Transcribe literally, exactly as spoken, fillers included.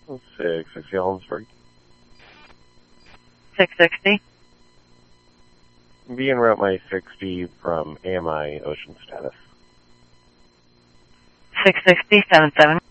six sixty Ellensburg. six sixty. Be en route my sixty from A M I ocean status. six sixty, seven seven.